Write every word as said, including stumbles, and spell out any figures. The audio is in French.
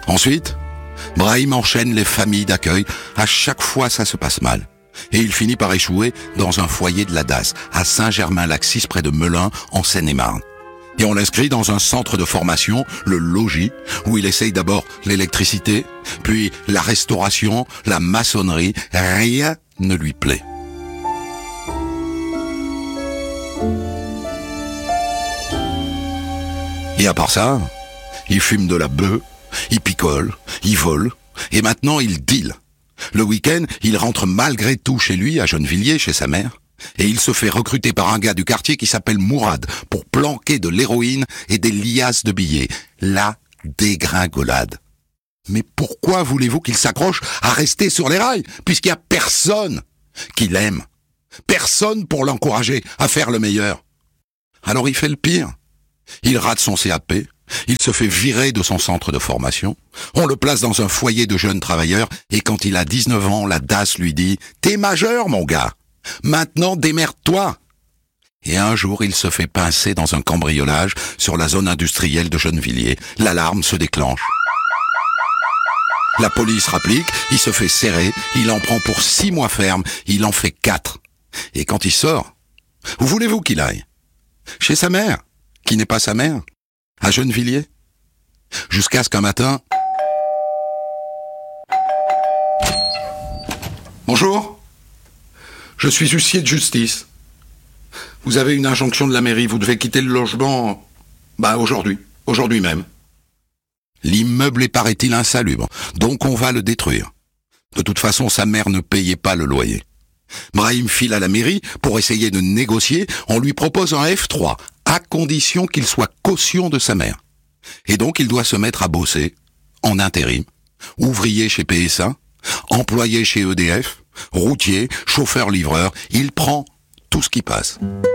Ensuite, Brahim enchaîne les familles d'accueil. À chaque fois, ça se passe mal. Et il finit par échouer dans un foyer de la D A S, à Saint-Germain-Laxis, près de Melun, en Seine-et-Marne. Et on l'inscrit dans un centre de formation, le Logis, où il essaye d'abord l'électricité, puis la restauration, la maçonnerie. Rien ne lui plaît. Et à part ça, il fume de la beuh, il picole, il vole, et maintenant il deal. Le week-end, il rentre malgré tout chez lui, à Gennevilliers, chez sa mère, et il se fait recruter par un gars du quartier qui s'appelle Mourad pour planquer de l'héroïne et des liasses de billets. La dégringolade. Mais pourquoi voulez-vous qu'il s'accroche à rester sur les rails, puisqu'il n'y a personne qui l'aime, personne pour l'encourager à faire le meilleur? Alors il fait le pire. Il rate son C A P, il se fait virer de son centre de formation, on le place dans un foyer de jeunes travailleurs, et quand il a dix-neuf ans, la D A S lui dit « T'es majeur, mon gars, maintenant démerde-toi !» Et un jour, il se fait pincer dans un cambriolage sur la zone industrielle de Gennevilliers. L'alarme se déclenche. La police rapplique, il se fait serrer, il en prend pour six mois ferme, il en fait quatre. Et quand il sort, où voulez-vous qu'il aille? Chez sa mère, qui n'est pas sa mère, à Gennevilliers. Jusqu'à ce qu'un matin... Bonjour, je suis huissier de justice. Vous avez une injonction de la mairie, vous devez quitter le logement... Bah aujourd'hui, aujourd'hui même. L'immeuble est, paraît-il, insalubre, donc on va le détruire. De toute façon, sa mère ne payait pas le loyer. Brahim file à la mairie pour essayer de négocier, on lui propose un F trois, à condition qu'il soit caution de sa mère. Et donc il doit se mettre à bosser, en intérim, ouvrier chez P S A, employé chez E D F, routier, chauffeur-livreur, il prend tout ce qui passe.